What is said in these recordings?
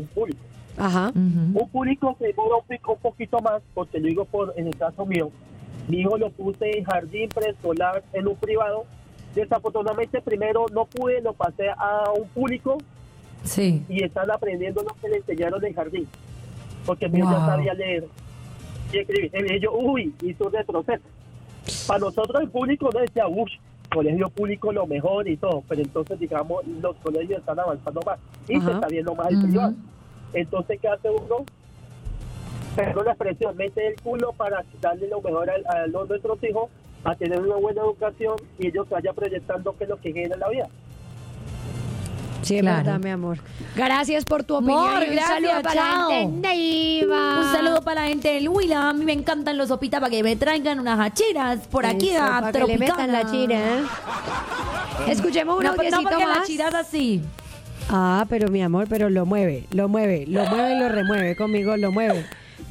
un público. Ajá. Un público se demora un poquito más, porque lo digo en el caso mío. Mi hijo lo puse en jardín preescolar en un privado. Desafortunadamente primero no pude, lo pasé a un público Sí. y están aprendiendo lo que le enseñaron en jardín. Porque mi hijo ya sabía leer y escribir. Y ellos, hizo un retroceso. Para nosotros el público no decía, colegio público lo mejor y todo, pero entonces digamos los colegios están avanzando más y se está viendo más el privado. Entonces, ¿qué hace uno? Perdón la expresión, mete el culo para darle lo mejor a nuestros hijos, a tener una buena educación y ellos se vayan proyectando qué es lo que quieren en la vida. Sí, es verdad, mi amor. Gracias por tu opinión. Amor, y un gracias, saludo para chao. la gente de Neiva. Un saludo para la gente del Huila. A mí me encantan los sopitas para que me traigan unas hachiras por aquí Eso, a para que le Tropicana. metan la chira, ¿eh? Escuchemos un No, audiecito no, porque más. la chira es así. Ah, pero mi amor, pero lo mueve y lo remueve. Conmigo lo mueve.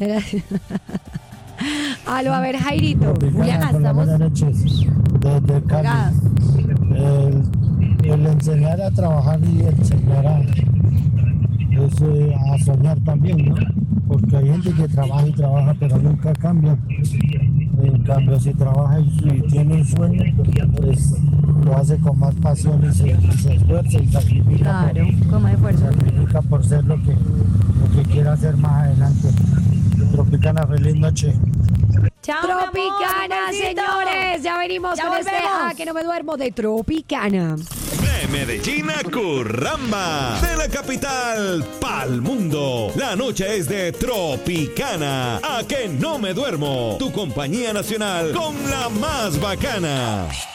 Aló, a ver, Jairito. Juliana, Por la estamos buenas noches desde colgadas. Cali. El enseñar a trabajar y enseñar a soñar también, ¿no? Porque hay gente que trabaja y trabaja, pero nunca cambia. En cambio, si trabaja y si tiene un sueño, pues lo hace con más pasión y se esfuerza y sacrifica. Claro, con más esfuerzo. Sacrifica por ser lo que quiera hacer más adelante. Tropicana, feliz noche. Chao, mi amor, Tropicana, un besito. señores. Ya venimos Ya con volvemos. que no me duermo de Tropicana. De Medellín a Curramba, de la capital pa'l mundo. La noche es de Tropicana. A que no me duermo. Tu compañía nacional con la más bacana.